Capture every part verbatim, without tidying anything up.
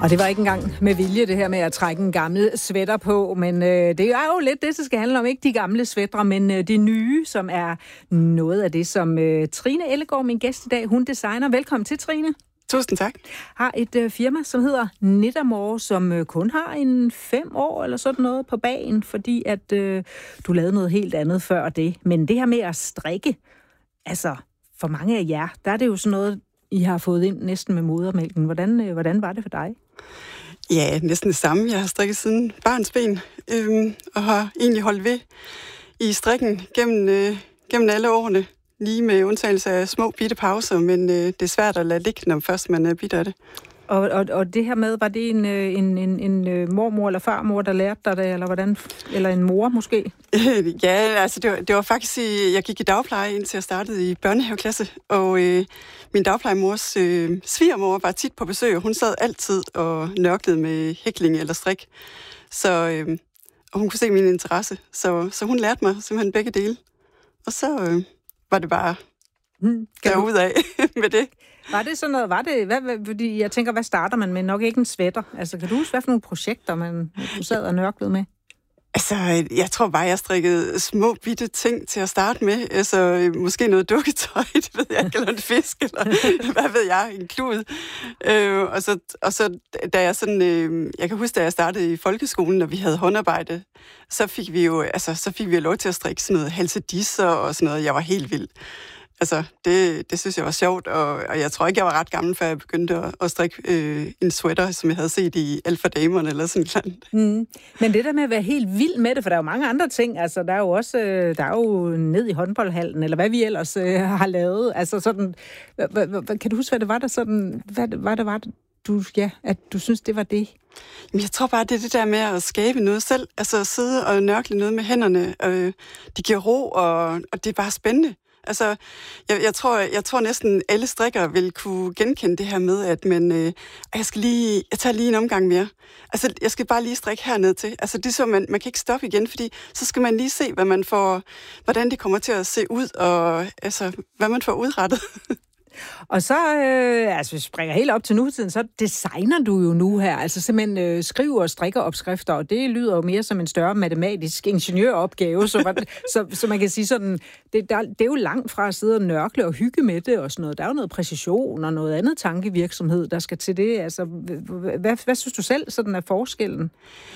Og det var ikke engang med vilje, det her med at trække en gammel sweater på, men øh, det er jo lidt det, der skal handle om, ikke de gamle sweatre, men øh, de nye, som er noget af det, som øh, Trine Ellegaard, min gæst i dag, hun designer. Velkommen til, Trine. Tusind tak. Har et øh, firma, som hedder Knittermore, som øh, kun har en fem år eller sådan noget på bagen, fordi at øh, du lavede noget helt andet før det. Men det her med at strikke, altså for mange af jer, der er det jo sådan noget, I har fået ind næsten med modermælken. Hvordan, øh, hvordan var det for dig? Ja, næsten det samme. Jeg har strikket siden barnsben, øh, og har egentlig holdt ved i strikken gennem, øh, gennem alle årene. Lige med undtagelse af små bitte pauser, men øh, det er svært at lade ligge, når først man er bidt af det. Og, og, og det her med, var det en, en, en, en mormor eller farmor, der lærte dig det, eller hvordan? Eller en mor måske? Ja, altså det var, det var faktisk, jeg gik i dagpleje, indtil jeg startede i børnehaveklasse, og øh, min dagplejemors øh, svigermor var tit på besøg, og hun sad altid og nørklede med hækling eller strik. Så øh, og hun kunne se min interesse, så, så hun lærte mig simpelthen begge dele. Og så øh, var det bare hmm, derudad med det. Var det sådan noget, var det, hvad, hvad, fordi jeg tænker, hvad starter man med? Nok ikke en sweater. Altså, kan du huske, hvad for nogle projekter, man du sad og nørklede med? Altså, jeg tror bare, jeg strikkede små bitte ting til at starte med. Altså, måske noget dukketøj, det ved jeg ikke, eller en fisk, eller hvad ved jeg, en klud. Øh, og, så, og så, da jeg sådan, øh, jeg kan huske, da jeg startede i folkeskolen, og vi havde håndarbejde, så fik vi jo, altså, så fik vi jo lov til at strikke sådan noget halsedisser og sådan noget. Jeg var helt vild. Altså, det, det synes jeg var sjovt, og, og jeg tror ikke, jeg var ret gammel, før jeg begyndte at, at strikke øh, en sweater, som jeg havde set i Alfa Damerne eller sådan noget. Mm. Men det der med at være helt vild med det, for der er jo mange andre ting, altså der er jo også, der er jo ned i håndboldhallen, eller hvad vi ellers øh, har lavet, altså sådan, kan du huske, hvad det var der sådan, hvad det var, der var du, ja, at du synes, det var det? Jamen, jeg tror bare, det er det der med at skabe noget selv, altså at sidde og nørkle noget med hænderne, øh, det giver ro, og, og det er bare spændende. Altså, jeg, jeg, tror, jeg tror næsten alle strikkere vil kunne genkende det her med, at man, øh, jeg skal lige, jeg tager lige en omgang mere. Altså, jeg skal bare lige strikke herned til. Altså, det er så, man, man kan ikke stoppe igen, fordi så skal man lige se, hvad man får, hvordan det kommer til at se ud, og altså, hvad man får udrettet. Og så, øh, altså hvis vi springer helt op til nutiden, så designer du jo nu her, altså simpelthen øh, skriver og strikker opskrifter, og det lyder jo mere som en større matematisk ingeniøropgave, så, så, så man kan sige sådan, det, der, det er jo langt fra at sidde og nørkle og hygge med det og sådan noget. Der er jo noget præcision og noget andet tankevirksomhed, der skal til det. Altså, hvad, hvad, hvad synes du selv sådan er forskellen?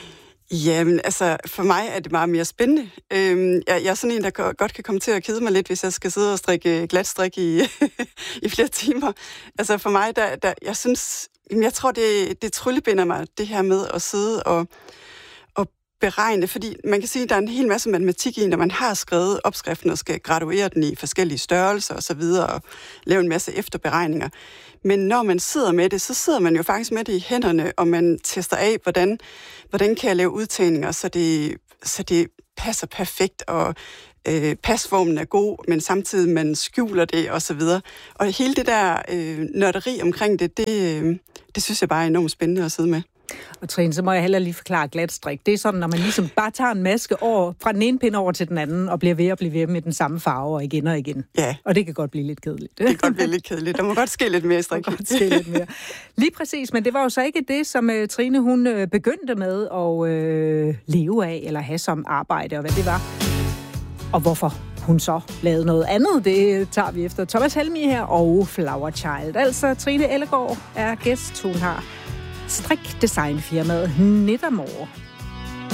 Jamen, altså, for mig er det meget mere spændende. Øhm, jeg, jeg er sådan en, der godt kan komme til at kede mig lidt, hvis jeg skal sidde og strikke glatstrik i, i flere timer. Altså, for mig, der, der jeg synes, jeg tror, det, det tryllebinder mig, det her med at sidde og, og beregne, fordi man kan sige, at der er en hel masse matematik i, når man har skrevet opskriften og skal graduere den i forskellige størrelser og så videre, og lave en masse efterberegninger. Men når man sidder med det, så sidder man jo faktisk med det i hænderne, og man tester af, hvordan, hvordan kan jeg lave udtagninger, så det, så det passer perfekt, og øh, pasformen er god, men samtidig man skjuler det, og så videre. Og hele det der øh, nørderi omkring det, det, øh, det synes jeg bare er enormt spændende at sidde med. Og Trine, så må jeg heller lige forklare glatstrik. Det er sådan, når man ligesom bare tager en maske over, fra den ene pind over til den anden, og bliver ved og bliver ved med den samme farve, og igen og igen. Ja. Og det kan godt blive lidt kedeligt. Det kan godt blive lidt kedeligt. Der må godt ske lidt mere i strik. godt ske lidt mere. Lige præcis, men det var jo så ikke det, som uh, Trine hun uh, begyndte med at uh, leve af, eller have som arbejde, og hvad det var. Og hvorfor hun så lavede noget andet, det tager vi efter Thomas Helmig her og Flower Child. Altså, Trine Ellegaard er gæst. Hun har strikdesignfirmaet Knittermore.